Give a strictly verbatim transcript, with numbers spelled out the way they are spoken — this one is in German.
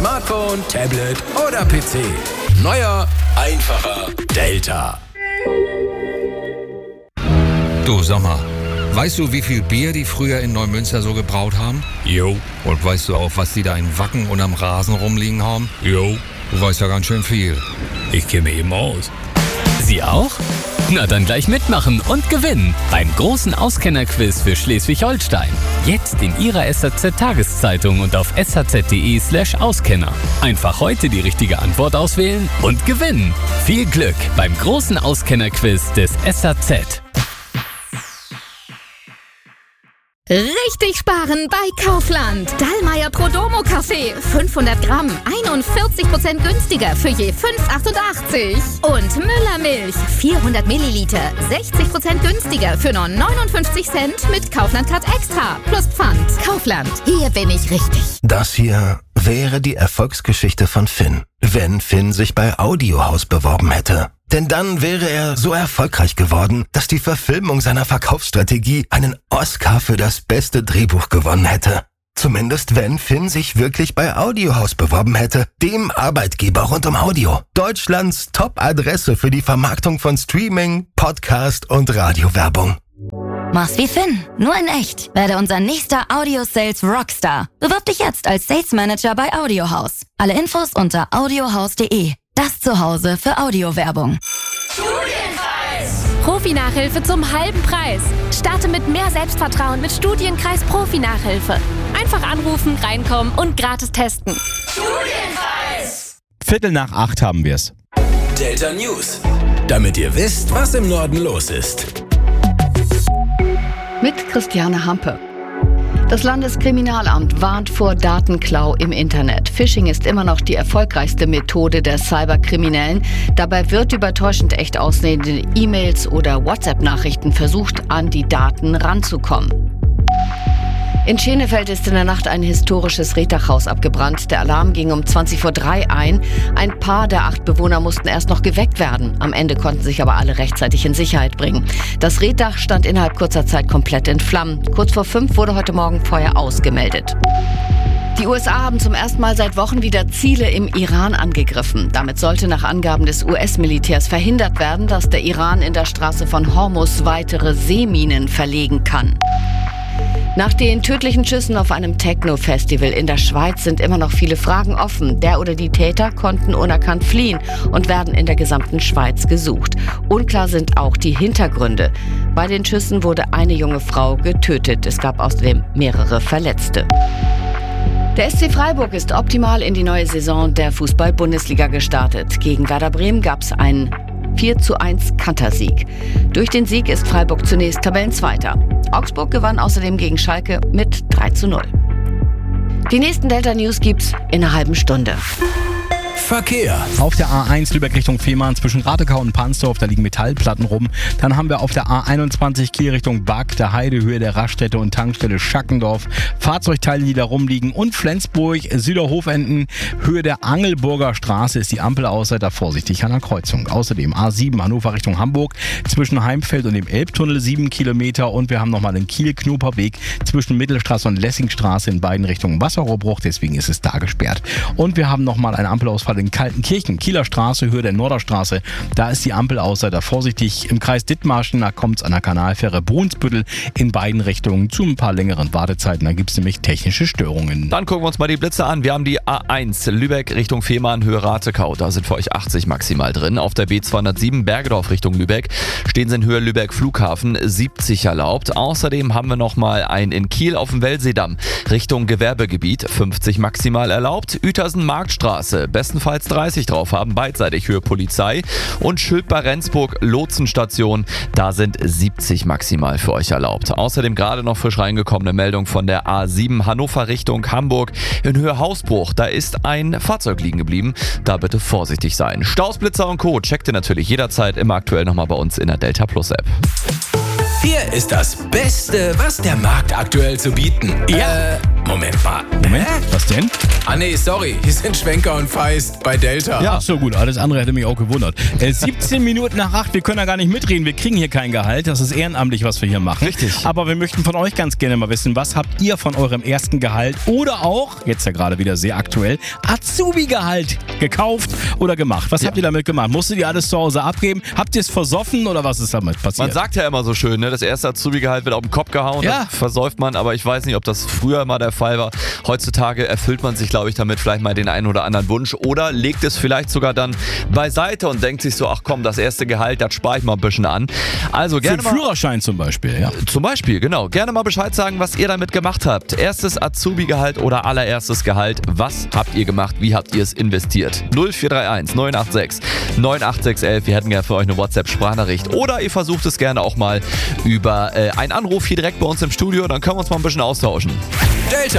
Smartphone, Tablet oder P C. Neuer, einfacher Delta. Du, sag mal, weißt du, wie viel Bier die früher in Neumünster so gebraut haben? Jo. Und weißt du auch, was die da in Wacken und am Rasen rumliegen haben? Jo. Du weißt ja ganz schön viel. Ich kenne mich eben aus. Sie auch? Na dann gleich mitmachen und gewinnen beim großen Auskennerquiz für Schleswig-Holstein. Jetzt in Ihrer S H Z-Tageszeitung und auf s h z punkt d e slash Auskenner. Einfach heute die richtige Antwort auswählen und gewinnen. Viel Glück beim großen Auskennerquiz des S H Z. Richtig sparen bei Kaufland. Dallmayr Prodomo Kaffee. fünfhundert Gramm. einundvierzig Prozent günstiger für je fünf Euro achtundachtzig. Und Müller Milch. vierhundert Milliliter. sechzig Prozent günstiger für nur neunundfünfzig Cent mit Kaufland-Card Extra. Plus Pfand. Kaufland. Hier bin ich richtig. Das hier wäre die Erfolgsgeschichte von Finn, wenn Finn sich bei Audiohaus beworben hätte. Denn dann wäre er so erfolgreich geworden, dass die Verfilmung seiner Verkaufsstrategie einen Oscar für das beste Drehbuch gewonnen hätte. Zumindest wenn Finn sich wirklich bei Audiohaus beworben hätte, dem Arbeitgeber rund um Audio. Deutschlands Top-Adresse für die Vermarktung von Streaming, Podcast und Radiowerbung. Mach's wie Finn, nur in echt. Werde unser nächster Audio-Sales Rockstar. Bewirb dich jetzt als Sales Manager bei Audiohaus. Alle Infos unter audiohaus punkt de. Das Zuhause für Audiowerbung. Studienkreis! Profi-Nachhilfe zum halben Preis. Starte mit mehr Selbstvertrauen mit Studienkreis Profi-Nachhilfe. Einfach anrufen, reinkommen und gratis testen. Studienkreis! Viertel nach acht haben wir's. Delta News. Damit ihr wisst, was im Norden los ist. Mit Christiane Hampe. Das Landeskriminalamt warnt vor Datenklau im Internet. Phishing ist immer noch die erfolgreichste Methode der Cyberkriminellen. Dabei wird über täuschend echt aussehende E-Mails oder WhatsApp-Nachrichten versucht, an die Daten ranzukommen. In Schenefeld ist in der Nacht ein historisches Rehtachhaus abgebrannt. Der Alarm ging um zwanzig vor drei ein. Ein paar der acht Bewohner mussten erst noch geweckt werden. Am Ende konnten sich aber alle rechtzeitig in Sicherheit bringen. Das Reetdach stand innerhalb kurzer Zeit komplett in Flammen. Kurz vor fünf wurde heute Morgen Feuer ausgemeldet. Die U S A haben zum ersten Mal seit Wochen wieder Ziele im Iran angegriffen. Damit sollte nach Angaben des U S-Militärs verhindert werden, dass der Iran in der Straße von Hormuz weitere Seeminen verlegen kann. Nach den tödlichen Schüssen auf einem Techno-Festival in der Schweiz sind immer noch viele Fragen offen. Der oder die Täter konnten unerkannt fliehen und werden in der gesamten Schweiz gesucht. Unklar sind auch die Hintergründe. Bei den Schüssen wurde eine junge Frau getötet. Es gab außerdem mehrere Verletzte. Der S C Freiburg ist optimal in die neue Saison der Fußball-Bundesliga gestartet. Gegen Werder Bremen gab es einen vier zu eins Kantersieg. Durch den Sieg ist Freiburg zunächst Tabellenzweiter. Augsburg gewann außerdem gegen Schalke mit drei zu null. Die nächsten Delta News gibt's in einer halben Stunde. Verkehr. Auf der A eins Lübeck Richtung Fehmarn zwischen Ratekau und Pansdorf, da liegen Metallplatten rum. Dann haben wir auf der A einundzwanzig Kiel Richtung Back, der Heide, Höhe der Raststätte und Tankstelle Schackendorf. Fahrzeugteile, die da rumliegen. Und Flensburg, Süderhofenden, Höhe der Angelburger Straße ist die Ampel außer vorsichtig an der Kreuzung. Außerdem A sieben Hannover Richtung Hamburg zwischen Heimfeld und dem Elbtunnel sieben Kilometer. Und wir haben nochmal den Kiel-Knoperweg zwischen Mittelstraße und Lessingstraße in beiden Richtungen Wasserrohrbruch. Deswegen ist es da gesperrt. Und wir haben nochmal einen Ampelausfall in Kaltenkirchen, Kieler Straße, Höhe der Norderstraße. Da ist die Ampel außer da vorsichtig. Im Kreis Dithmarschen, da kommt es an der Kanalfähre Brunsbüttel in beiden Richtungen zu ein paar längeren Wartezeiten. Da gibt es nämlich technische Störungen. Dann gucken wir uns mal die Blitze an. Wir haben die A eins Lübeck Richtung Fehmarn, Höhe Ratekau. Da sind für euch achtzig maximal drin. Auf der B zweihundertsieben Bergedorf Richtung Lübeck stehen sie in Höhe Lübeck Flughafen, siebzig erlaubt. Außerdem haben wir noch mal einen in Kiel auf dem Wellseedamm Richtung Gewerbegebiet, fünfzig maximal erlaubt. Uetersen Marktstraße, bestenfalls dreißig drauf haben, beidseitig Höhe Polizei. Und Schülp-bei-Rendsburg Lotsenstation, da sind siebzig maximal für euch erlaubt. Außerdem gerade noch frisch reingekommene Meldung von der A sieben Hannover Richtung Hamburg in Höhe Hausbruch. Da ist ein Fahrzeug liegen geblieben. Da bitte vorsichtig sein. Staus, Blitzer und Co. checkt ihr natürlich jederzeit immer aktuell nochmal bei uns in der Delta Plus App. Hier ist das Beste, was der Markt aktuell zu bieten. Ja. Äh, Moment mal. Moment, Hä? was denn? Ah nee, sorry. Hier sind Schwenker und Feist bei Delta. Ja, so gut. Alles andere hätte mich auch gewundert. Äh, siebzehn Minuten nach acht, wir können da gar nicht mitreden. Wir kriegen hier kein Gehalt. Das ist ehrenamtlich, was wir hier machen. Richtig. Aber wir möchten von euch ganz gerne mal wissen, was habt ihr von eurem ersten Gehalt oder auch, jetzt ja gerade wieder sehr aktuell, Azubi-Gehalt gekauft oder gemacht? Was Ja. habt ihr damit gemacht? Musstet ihr alles zu Hause abgeben? Habt ihr es versoffen oder was ist damit passiert? Man sagt ja immer so schön, ne? Das erste Azubi-Gehalt wird auf den Kopf gehauen, Ja. dann versäuft man, aber ich weiß nicht, ob das früher mal der Fall war. Heutzutage erfüllt man sich, glaube ich, damit vielleicht mal den einen oder anderen Wunsch oder legt es vielleicht sogar dann beiseite und denkt sich so, ach komm, das erste Gehalt, das spare ich mal ein bisschen an. Also Für gerne den mal, Führerschein zum Beispiel, ja. zum Beispiel, genau, gerne mal Bescheid sagen, was ihr damit gemacht habt. Erstes Azubi-Gehalt oder allererstes Gehalt, was habt ihr gemacht, wie habt ihr es investiert? null vier drei eins neun acht sechs neun acht sechs eins eins, wir hätten gerne für euch eine WhatsApp-Sprachnachricht oder ihr versucht es gerne auch mal über äh, einen Anruf hier direkt bei uns im Studio, dann können wir uns mal ein bisschen austauschen. Delta